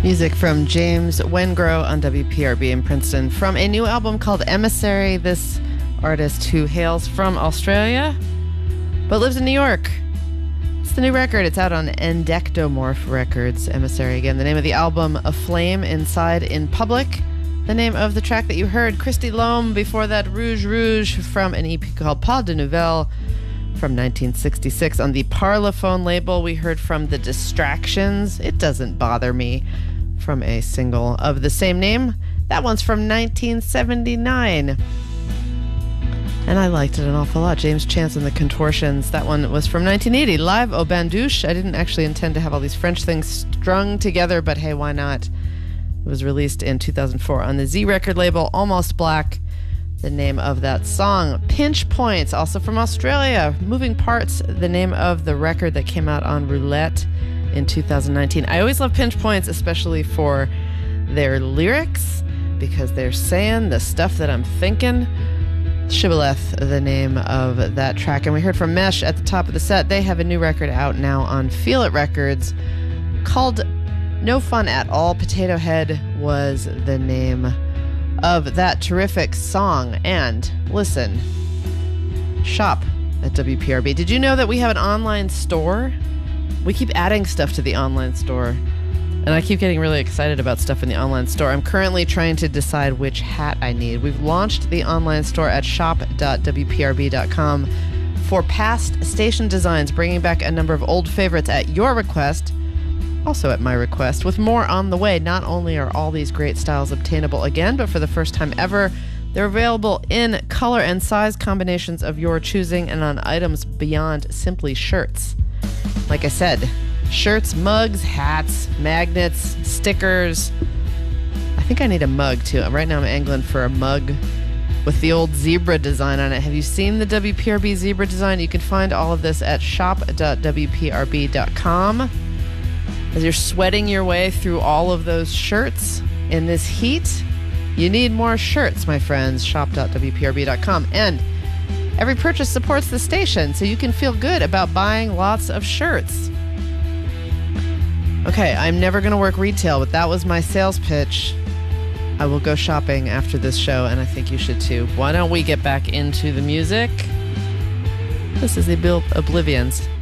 Music from James Wengrow on WPRB in Princeton from a new album called Emissary. This artist who hails from Australia but lives in New York. It's the new record. It's out on Endectomorph Records. Emissary again. The name of the album, A Flame Inside in Public. The name of the track that you heard, Christy Loam. Before that, Rouge Rouge from an EP called Pas de Nouvelles from 1966 on the Parlophone label. We heard from The Distractions, It Doesn't Bother Me, from a single of the same name. That one's from 1979. And I liked it an awful lot. James Chance and the Contortions. That one was from 1980. Live au Bandouche. I didn't actually intend to have all these French things strung together, but hey, why not? It was released in 2004 on the Z record label, Almost Black. The name of that song. Pinch Points, also from Australia. Moving Parts, the name of the record that came out on Roulette in 2019. I always love Pinch Points, especially for their lyrics, because they're saying the stuff that I'm thinking. Shibboleth, the name of that track. And we heard from Mesh at the top of the set. They have a new record out now on Feel It Records called No Fun at All. Potato Head was the name of that terrific song. And listen, shop at WPRB. Did you know that we have an online store? We keep adding stuff to the online store, and I keep getting really excited about stuff in the online store. I'm currently trying to decide which hat I need. We've launched the online store at shop.wprb.com for past station designs, bringing back a number of old favorites at your request, also at my request, with more on the way. Not only are all these great styles obtainable again, but for the first time ever, they're available in color and size combinations of your choosing and on items beyond simply shirts. Like I said, shirts, mugs, hats, magnets, stickers. I think I need a mug too. Right now I'm angling for a mug with the old zebra design on it. Have you seen the WPRB zebra design? You can find all of this at shop.wprb.com. As you're sweating your way through all of those shirts in this heat, you need more shirts, my friends. Shop.wprb.com. And every purchase supports the station, so you can feel good about buying lots of shirts. Okay, I'm never going to work retail, but that was my sales pitch. I will go shopping after this show, and I think you should too. Why don't we get back into the music? This is the Oblivions.